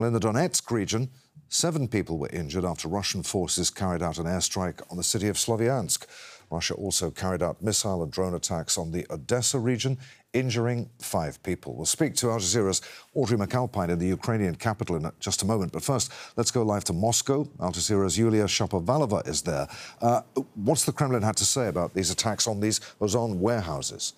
In the Donetsk region, 7 people were injured after Russian forces carried out an airstrike on the city of Sloviansk. Russia also carried out missile and drone attacks on the Odessa region, injuring 5 people. We'll speak to Al Jazeera's Audrey McAlpine in the Ukrainian capital in just a moment. But first, let's go live to Moscow. Al Jazeera's Yulia Shapovalova is there. What's the Kremlin had to say about these attacks on these Ozon warehouses?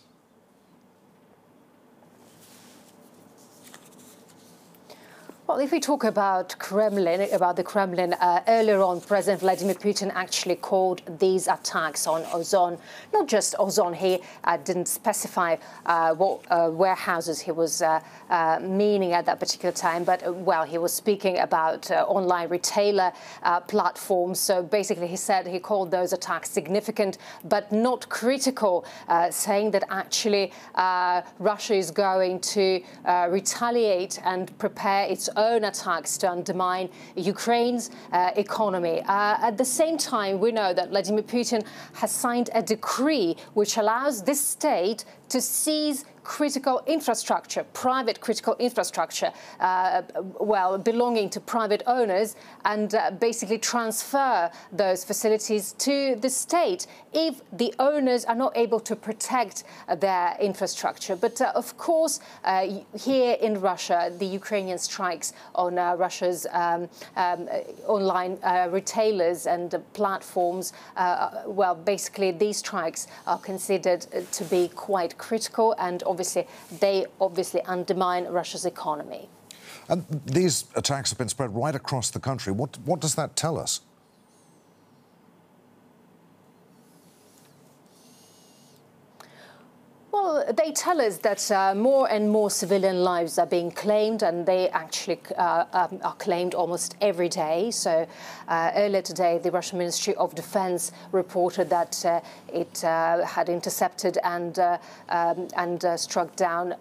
Well, if we talk about the Kremlin, earlier on, President Vladimir Putin actually called these attacks on Ozon, not just Ozon. He didn't specify what warehouses he was meaning at that particular time, but, well, he was speaking about online retailer platforms. So basically, he called those attacks significant, but not critical, saying that actually Russia is going to retaliate and prepare its own attacks to undermine Ukraine's economy. At the same time, we know that Vladimir Putin has signed a decree which allows this state to seize critical infrastructure, private critical infrastructure, belonging to private owners, and basically transfer those facilities to the state if the owners are not able to protect their infrastructure. But of course, here in Russia, the Ukrainian strikes on Russia's online retailers and platforms, basically these strikes are considered to be quite critical, and they undermine Russia's economy. And these attacks have been spread right across the country. What does that tell us? Well, they tell us that more and more civilian lives are being claimed, and they actually are claimed almost every day. So earlier today, the Russian Ministry of Defense reported that it had intercepted and struck down,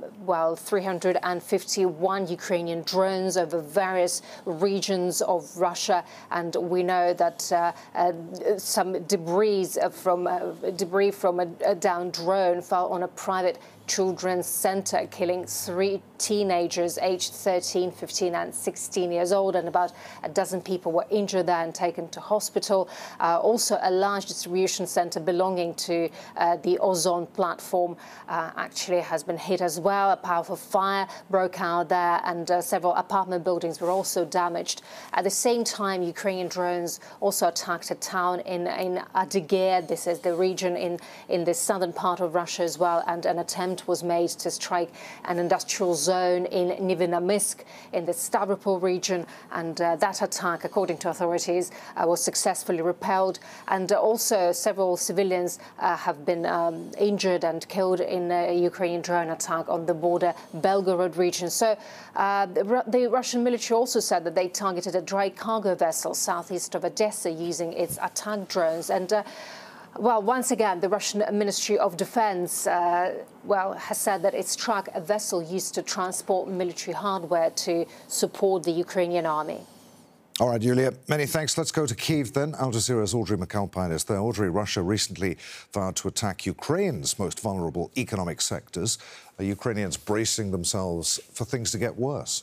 351 Ukrainian drones over various regions of Russia. And we know that some debris from a downed drone fell on a private children's center, killing 3 teenagers aged 13, 15 and 16 years old, and about a dozen people were injured there and taken to hospital. Also, a large distribution center belonging to the Ozon platform actually has been hit as well. A powerful fire broke out there, and several apartment buildings were also damaged. At the same time, Ukrainian drones also attacked a town in Adygea. This is the region in the southern part of Russia as well, and an attempt was made to strike an industrial zone in Nevinomysk in the Stavropol region, and that attack, according to authorities, was successfully repelled. And also several civilians have been injured and killed in a Ukrainian drone attack on the border Belgorod region. So the Russian military also said that they targeted a dry cargo vessel southeast of Odessa using its attack drones. And once again, the Russian Ministry of Defense, has said that it struck a vessel used to transport military hardware to support the Ukrainian army. All right, Yulia, many thanks. Let's go to Kyiv then. Al Jazeera's Audrey McAlpine is there. Audrey, Russia recently vowed to attack Ukraine's most vulnerable economic sectors. Are Ukrainians bracing themselves for things to get worse?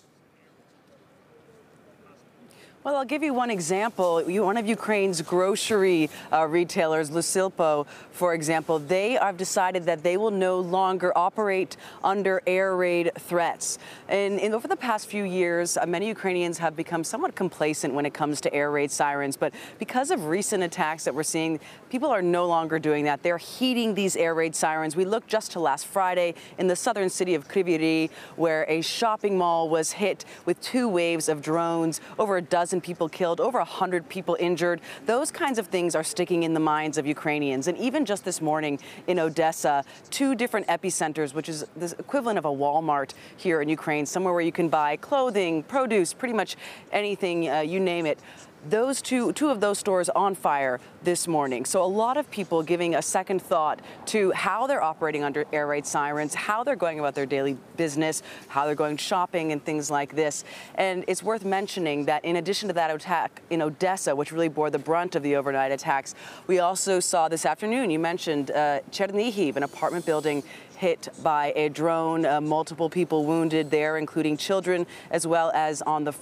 Well, I'll give you one example. One of Ukraine's grocery retailers, Lysilpo, for example, they have decided that they will no longer operate under air raid threats. And over the past few years, many Ukrainians have become somewhat complacent when it comes to air raid sirens. But because of recent attacks that we're seeing, people are no longer doing that. They're heeding these air raid sirens. We looked just to last Friday in the southern city of Kryvyi Rih, where a shopping mall was hit with 2 waves of drones, over a dozen people killed, over 100 people injured. Those kinds of things are sticking in the minds of Ukrainians. And even just this morning in Odessa, 2 different epicenters, which is the equivalent of a Walmart here in Ukraine, somewhere where you can buy clothing, produce, pretty much anything, you name it. Those two of those stores on fire this morning. So a lot of people giving a second thought to how they're operating under air raid sirens, how they're going about their daily business, how they're going shopping and things like this. And it's worth mentioning that in addition to that attack in Odessa, which really bore the brunt of the overnight attacks, we also saw this afternoon, you mentioned Chernihiv, an apartment building hit by a drone. Multiple people wounded there, including children, as well as on the